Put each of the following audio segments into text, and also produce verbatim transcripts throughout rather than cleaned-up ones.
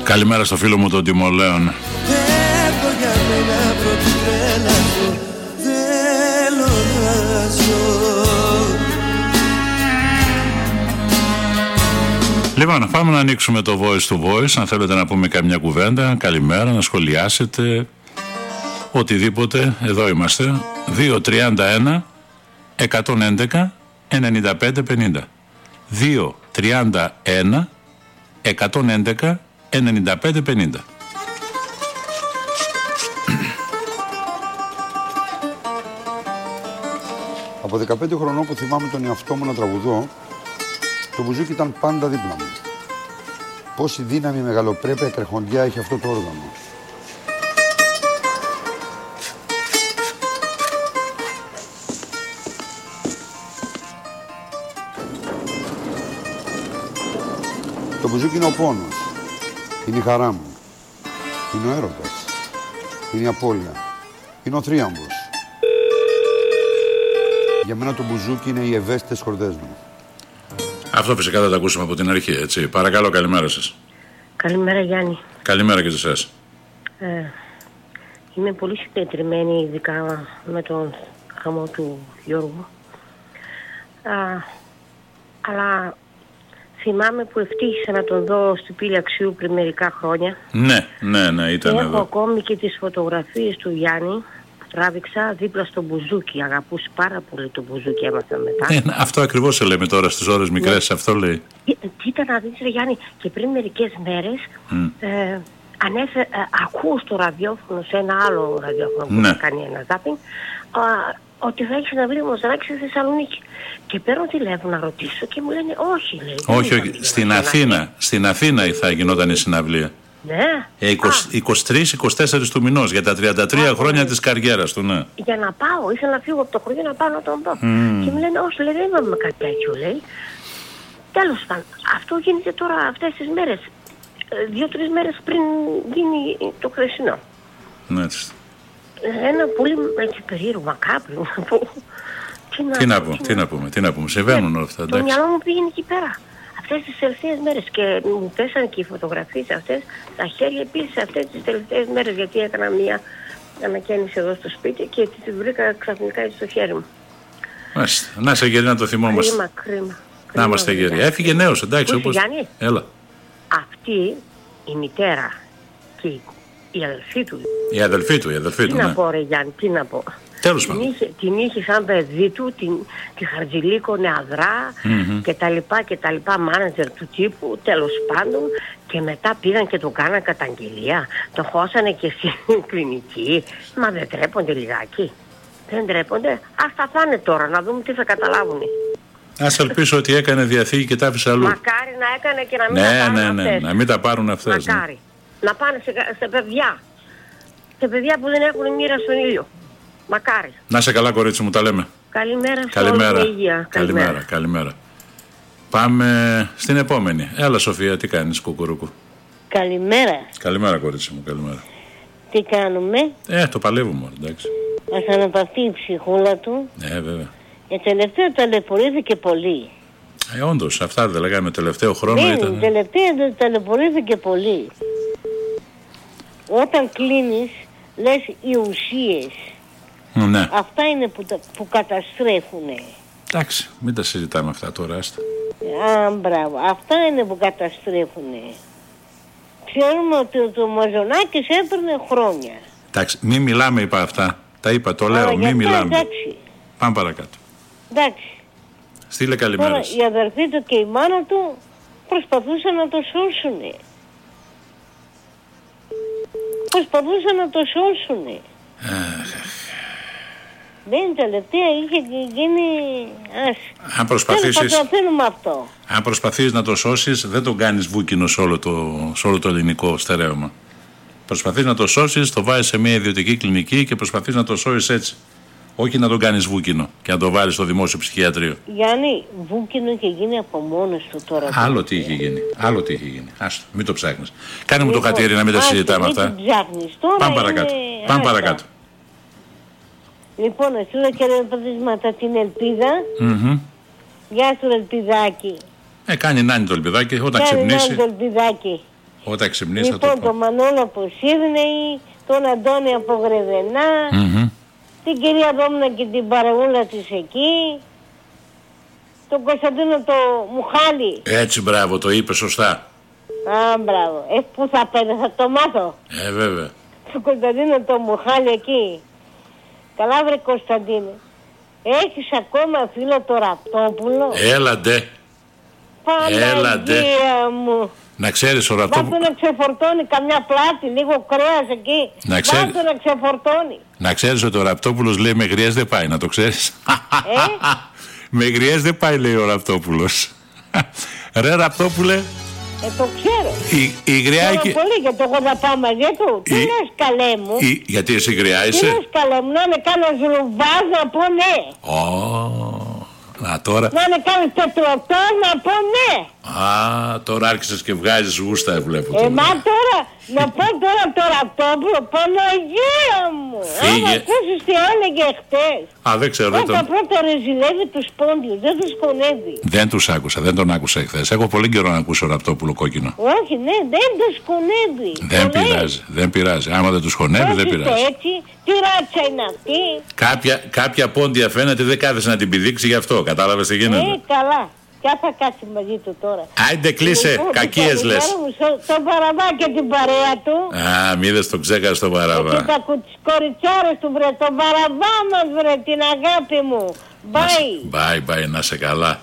Καλημέρα στο φίλο μου τον Τιμολέον. Λοιπόν, πάμε να ανοίξουμε το voice to voice. Αν θέλετε να πούμε καμιά κουβέντα, καλημέρα, να σχολιάσετε, οτιδήποτε, εδώ είμαστε. Δύο τριάντα ένα εκατόν έντεκα ενενήντα πέντε πενήντα. Δύο τριάντα ένα εκατόν έντεκα ενενήντα πέντε πενήντα. Από δεκαπέντε χρονών που θυμάμαι τον εαυτό μου να τραγουδώ, το μπουζούκι ήταν πάντα δίπλα μου. Πόση δύναμη, μεγαλοπρέπεια, τρεχοντιά έχει αυτό το όργανο. Το μπουζούκι είναι ο πόνος, είναι η χαρά μου, είναι ο έρωτας, είναι η απώλεια, είναι ο θρίαμβος. Για μένα το μπουζούκι είναι οι ευαίσθητες χορδές μου. Αυτό φυσικά θα το ακούσουμε από την αρχή, έτσι. Παρακαλώ, καλημέρα σας. Καλημέρα, Γιάννη. Καλημέρα και σε εσάς. Ε, είμαι πολύ συντετριμένη, ειδικά με τον γαμό του Γιώργου. Α, αλλά θυμάμαι που ευτύχησα να τον δω στην Πύλη Αξίου πριν μερικά χρόνια. Ναι, ναι, ναι, ήταν και εδώ. έχω ακόμη και τις φωτογραφίες του Γιάννη. Τράβηξα δίπλα στο μπουζούκι. Αγαπούσε πάρα πολύ το μπουζούκι, έμαθα μετά. Ε, αυτό ακριβώς σε λέμε τώρα στις ώρες μικρές, ναι. Αυτό λέει. Κοίτα να δεις, ρε Γιάννη, και πριν μερικές μέρες mm. ε, ανέφε, ε, ακούω στο ραδιόφωνο, σε ένα άλλο ραδιόφωνο που ναι. θα κάνει ένα ζάπινγκ, ότι θα έχει συναυλία Μοζαράκη στη Θεσσαλονίκη. Και παίρνω τηλέφωνο να ρωτήσω και μου λένε όχι, λέει. Όχι, όχι. Στην Αθήνα, στην Αθήνα θα γινόταν η συναυλία. Ναι. Ε, είκοσι τρεις είκοσι τέσσερα του μηνός για τα τριάντα τρία Α, χρόνια ναι. της καριέρας του, ναι. Για να πάω, ήθελα να φύγω από το χωριό να πάω να τον δω. Mm. Και μου λένε όχι, λέει, δεν είπαμε κάτι τέτοιο, λέει. Τέλος πάντων, αυτό γίνεται τώρα αυτές τις μέρες. Δύο-τρεις μέρες πριν γίνει το χθεσινό. Ναι, έτσι. Ένα πολύ έτσι περίεργο, μακάβριο να πω. Τι να, τι να, πω, τι να πούμε, τι να πούμε, συμβαίνουν όλα αυτά. Το μυαλό μου πήγαινε εκεί πέρα. Αυτές τις τελευταίες μέρες και μου πέσανε και οι φωτογραφίες αυτές, τα χέρια επίσης αυτές τις τελευταίες μέρες, γιατί έκανα μια ανακαίνιση εδώ στο σπίτι και τη βρήκα ξαφνικά έτσι στο χέρι μου. Μάλιστα. Να είσαι γερή να το θυμόμαστε. Κρίμα, κρίμα. Να είμαστε γεροί. Έφυγε νέος, εντάξει. Όπως... Όπως... Έλα. Αυτή η μητέρα και η αδελφή του. Η αδελφή του, η αδελφή τι του. Τι να ναι. πω, ρε Γιάννη, τι να πω. Τέλος την, είχε, την είχε σαν παιδί του, την, τη χαρτζηλίκωνε αδρά mm-hmm. και τα λοιπά και τα λοιπά, μάνατζερ του τύπου, τέλος πάντων, και μετά πήγαν και τον κάναν καταγγελία, το χώσανε και στην κλινική. Μα δεν τρέπονται λιγάκι, δεν τρέπονται. Ας τα φάνε τώρα, να δούμε τι θα καταλάβουν. Ας ελπίσω ότι έκανε διαθήκη και τα άφησε αλλού. Μακάρι να έκανε και να μην ναι, τα πάρουν ναι, ναι, αυτές. να μην τα πάρουν αυτές. Μακάρι. Ναι. Να πάνε σε, σε παιδιά. Σε παιδιά που δεν έχουν μοίρα στον ήλιο. Μακάρι. Να σε καλά, κορίτσι μου, τα λέμε. Καλημέρα, καλημέρα. Υγεία. Καλημέρα. Καλημέρα, καλημέρα. Πάμε στην επόμενη. Έλα, Σοφία, τι κάνεις, κουκουρούκου? Καλημέρα. Καλημέρα, κορίτσι μου, καλημέρα. Τι κάνουμε? Ε, το παλεύουμε, εντάξει. Ας αναπαυθεί η ψυχούλα του. Ε, βέβαια. Και τελευταία ταλαιπωρήθηκε πολύ. Ε, όντως, αυτά δεν λέγαμε τελευταίο χρόνο. Ναι, ήταν... τελευταία ταλαιπωρήθηκε πολύ. Όταν κλείνεις, λες οι ουσίες. Ναι. Αυτά είναι που, τα, που καταστρέφουνε. Εντάξει, μην τα συζητάμε αυτά τώρα, άστα. Α, μπράβο. Αυτά είναι που καταστρέφουνε. Ξέρουμε ότι το Μαζονάκης έπαιρνε χρόνια. Εντάξει, μην μιλάμε, είπα αυτά. Τα είπα, το λέω, μην μιλάμε. Εντάξει. Πάμε παρακάτω. Εντάξει. Στείλε καλημέρα. Τώρα η αδερφή του και η μάνα του προσπαθούσαν να το σώσουνε. Προσπαθούσαν να το σώσουνε. Δεν τελευταία είχε γίνει... Ας. Αν προσπαθήσεις, θα το αφήνουμε αυτό. Αν προσπαθείς να το σώσεις, δεν τον κάνεις βούκινο σε όλο το, σε όλο το ελληνικό στερέωμα. Προσπαθείς να το σώσεις, το βάζεις σε μια ιδιωτική κλινική και προσπαθείς να το σώσεις έτσι. Όχι να τον κάνεις βούκινο και να το βάλεις στο δημόσιο ψυχιατρίο. Γιάννη, βούκινο είχε γίνει από μόνος του τώρα. Άλλο τι είχε γίνει. Άλλο τι είχε γίνει. Άστο, μην το ψάχνεις. Κάνε μου το χατήρι να μην τα συζητάμε αυτά. Πάμε παρακάτω. Πάμε παρακάτω. Λοιπόν, εσύ και ρεπαδίσματα την Ελπίδα. Mm-hmm. Γεια σου, Ελπιδάκι. Ε, κάνει νάνι το Ελπιδάκι όταν κάνει ξυπνήσει. Κάνει το Ελπιδάκι. Όταν ξυπνήσει λοιπόν, θα το τον Μανώλο από Σίδνεϊ, τον Αντώνη από Γρεβενά, mm-hmm. την κυρία Δόμνα και την παρεούλα της εκεί, τον Κωνσταντίνο το Μουχάλι. Έτσι, μπράβο, το είπε σωστά. Α, μπράβο. Ε, πού θα πέντε, θα το μάθω. Ε, βέβαια. Τον Κωνσταντίνο το Μουχάλι εκεί. Καλά βρε Κωνσταντίνε. Έχεις ακόμα φίλο το Ραπτόπουλο? Έλαντε. Παναγία μου. Να ξέρεις ο Ραπτόπουλος... Βάζω να ξεφορτώνει καμιά πλάτη, λίγο κρέας εκεί. Να ξέρεις... Βάζω να ξεφορτώνει. Να ξέρεις ότι ο Ραπτόπουλος λέει με γριές δεν πάει, να το ξέρεις. Ε? Με γριές δεν πάει, λέει ο Ραπτόπουλος. Ρε Ραπτόπουλε. Ε, το ξέρω. Η, η γριά... Ξέρω και... πολύ γιατί εγώ θα πάω μαζί του. Η... Τι λες καλέ μου? Η... Γιατί εσύ γριά είσαι? Τι λες καλέ μου, να με κάνεις ρουβάζ να πω ναι. Oh. Α, τώρα... Να με κάνεις τετροτό να πω ναι. Α, τώρα άρχισες και βγάζεις γούστα, βλέπω. Ε, μα τώρα, να πω τώρα το Ραπτόπουλο, Παναγία μου. Φύγε. Αν ακούσεις τι έλεγε χτες. Α, δεν ξέρω. Πρώτα τον... πρώτα ρεζιλεύει τους πόντιους, δεν τους χωνεύει. Δεν τους άκουσα, δεν τον άκουσα εχθές. Έχω πολύ καιρό να ακούσω Ραπτόπουλο κόκκινο. Όχι, ναι, δεν τους χωνεύει. Δεν το πειράζει, λέει. δεν πειράζει. Άμα δεν τους χωνεύει, δεν πειράζει. Έτσι, τι ράτσα είναι αυτή. Κάποια, κάποια πόντια φαίνεται δεν κάθεσαι να την πηδήξει γι' αυτό. Κατάλαβες τι γίνεται. Ε, καλά. Ποια θα κάτσει μαζί του τώρα? Άιντε κλείσε, λοιπόν, κακίες λες. Τον Παραβά και την παρέα του. Α, μη είδες τον ξέχασε τον Παραβά. Και τα κοριτσάρες του βρε, τον Παραβά μας βρε, την αγάπη μου. Bye. Bye, bye, να σε καλά.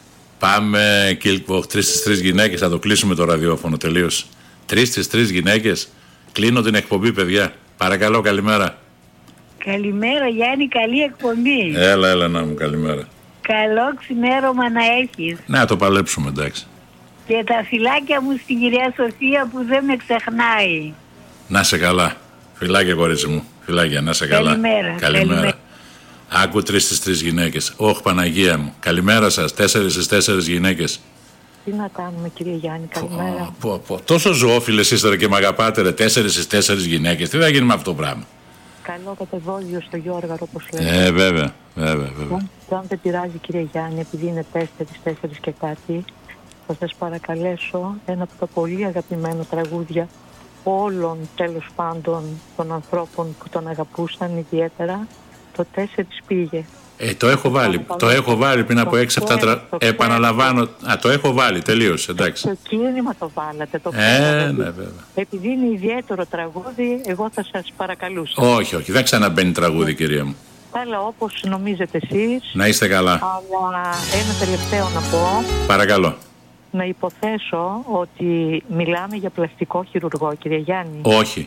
Πάμε, Κίλκο, τρεις στις τρεις γυναίκες, θα το κλείσουμε το ραδιόφωνο, τελείως. Τρεις στις τρεις γυναίκες, κλείνω την εκπομπή, παιδιά. Παρακαλώ, καλημέρα. Καλημέρα Γιάννη, καλή εκπομπή. Έλα, έλα να μου, καλημέρα. Καλό ξημέρωμα να έχεις. Να το παλέψουμε, εντάξει. Και τα φιλάκια μου στην κυρία Σοφία που δεν με ξεχνάει. Να σε καλά. Φιλάκια, κορίτσι μου. Φιλάκια, να σε καλά. Καλημέρα. Καλημέρα. Καλημέρα. Άκου τρεις στις τρεις γυναίκες. Όχ, Παναγία μου. Καλημέρα σας. Τέσσερις στις τέσσερις γυναίκες. Τι να κάνουμε, κύριε Γιάννη, καλημέρα. Πω, πω, πω. Τόσο ζωόφιλες είστε ρε, και με αγαπάτε, ρε. Τέσσερις στις τέσσερις γυναίκες. Τι θα γίνει με αυτό το πράγμα? Καλό κατεβόλιο στο Γιώργαρο, όπως λέτε. Ε, βέβαια, βέβαια, βέβαια. Και αν δεν πειράζει, κύριε Γιάννη, επειδή είναι τέσσερις, τέσσερις και κάτι, θα σας παρακαλέσω ένα από τα πολύ αγαπημένα τραγούδια όλων, τέλος πάντων, των ανθρώπων που τον αγαπούσαν ιδιαίτερα, το τέσσερις πήγε. Ε, το έχω βάλει, το έχω βάλει πριν από έξι εφτά τρα... Επαναλαμβάνω, α, το έχω βάλει, τελείωσε, εντάξει. Το κίνημα το βάλατε, το ε, ναι, βέβαια. Επειδή είναι ιδιαίτερο τραγούδι, εγώ θα σας παρακαλούσα. Όχι, όχι, δεν ξαναμπαίνει τραγούδι, κυρία μου. Αλλά όπως νομίζετε εσείς. Να είστε καλά. Αλλά ένα τελευταίο να πω. Παρακαλώ. Να υποθέσω ότι μιλάμε για πλαστικό χειρουργό, κύριε Γιάννη. Όχι.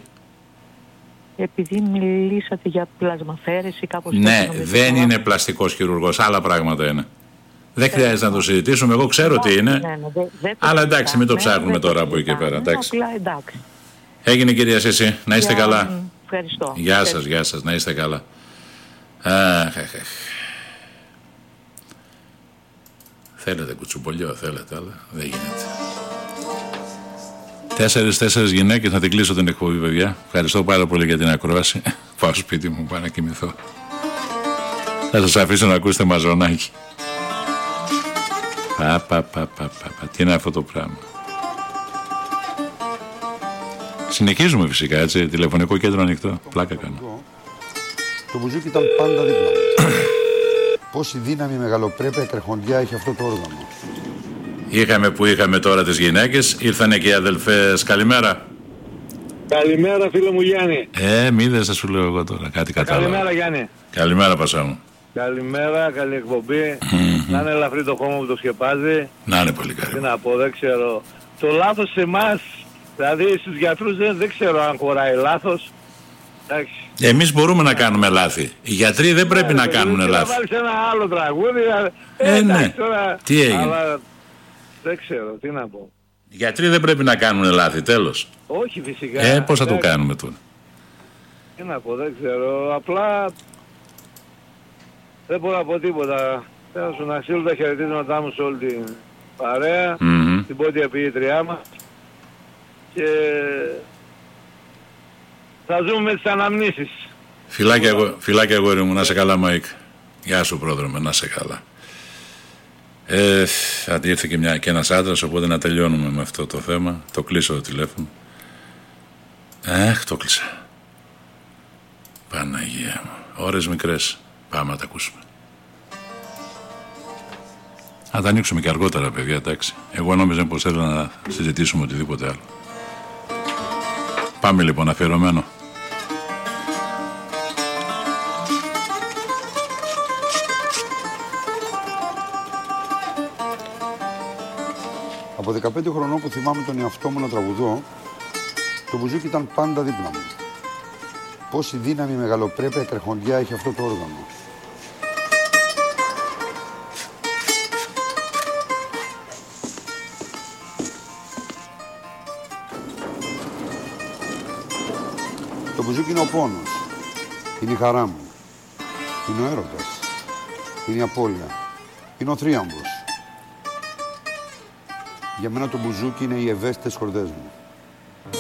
Επειδή μιλήσατε για πλασμαφέρεση κάπως... Ναι, δεν είναι πλαστικός χειρουργός, άλλα πράγματα είναι. Δεν χρειάζεται να το συζητήσουμε, εγώ ξέρω τι είναι. Ναι, ναι, δε, δε αλλά εντάξει, μην το ψάχνουμε ναι, τώρα από εκεί και πέρα. Εντάξει. Απλά, εντάξει. Έγινε, κυρία Σύση, να είστε για, καλά. Ευχαριστώ. Γεια ευχαριστώ. σας, γεια σας, να είστε καλά. Αχ, αχ, αχ. Θέλετε κουτσουπολιό, θέλετε, αλλά δεν γίνεται. Τέσσερις, τέσσερις γυναίκες, να την κλείσω την εκπομπή, παιδιά. Ευχαριστώ πάρα πολύ για την ακρόαση. Πάω σπίτι μου, πάω να κοιμηθώ. Θα σας αφήσω να ακούσετε μαζονάκι. Πα, πα, πα, πα, πα, πα. Τι είναι αυτό το πράγμα? Συνεχίζουμε φυσικά, έτσι. Τηλεφωνικό κέντρο ανοιχτό. Πλάκα κάνω. Το μπουζούκι ήταν πάντα δίπλα μου. Πόση δύναμη, μεγαλοπρέπεια, τρεχοντιά έχει αυτό το όργανο. Είχαμε που είχαμε τώρα τις γυναίκες, ήρθανε και οι αδελφές. Καλημέρα. Καλημέρα, φίλε μου Γιάννη. Ε, μη δεν σας σου λέω εγώ τώρα, κάτι κατάλαβα. Καλημέρα, Γιάννη. Καλημέρα, Πασά μου. Καλημέρα, καλή εκπομπή. Mm-hmm. Να είναι ελαφρύ το χώμα που το σκεπάζει. Να είναι πολύ καλή. Τι να πω, δεν ξέρω. Το λάθος σε εμάς, δηλαδή στους γιατρούς δεν, δεν ξέρω αν χωράει λάθος. Εντάξει. Εμείς μπορούμε να κάνουμε λάθη. Οι γιατροί δεν πρέπει ναι, να κάνουν λάθη. Να βάλεις ένα άλλο τραγούδι. Ε, ε ναι. Τώρα, τι έγινε. Αλλά δεν ξέρω, τι να πω. Οι γιατροί δεν πρέπει να κάνουν λάθη, τέλος. Όχι φυσικά. Ε, πώς θα το κάνουμε τώρα? Τι να πω, δεν ξέρω. Απλά δεν μπορώ να πω τίποτα. Θέλω σου να στείλω τα χαιρετίσματά μου σε όλη την παρέα, mm-hmm. την πόντια ποιήτριά μας. Και θα ζούμε με τις αναμνήσεις. Φιλάκια, αγόρι μου, να σε καλά, Μαϊκ. Γεια σου, πρόδρομε, να σε καλά. Ε, θα ήρθε και, μια, και ένας άντρας, οπότε να τελειώνουμε με αυτό το θέμα. Το κλείσω το τηλέφωνο. Αχ, το κλείσα. Παναγία μου. Ώρες μικρές. Πάμε να τα ακούσουμε. Θα τα ανοίξουμε και αργότερα, παιδιά, εντάξει. Εγώ νόμιζα πως θέλω να συζητήσουμε οτιδήποτε άλλο. Πάμε λοιπόν, αφιερωμένο. Από δεκαπέντε χρονών που θυμάμαι τον εαυτό μου να τραγουδώ, το μπουζούκι ήταν πάντα δίπλα μου. Πόση δύναμη, μεγαλοπρέπεια, εκρεχοντιά έχει αυτό το όργανο. Το μπουζούκι είναι ο πόνος, είναι η χαρά μου, είναι ο έρωτας, είναι η απώλεια, είναι ο θρίαμβος. Για μένα το μπουζούκι είναι οι ευαίσθητες χορδές μου.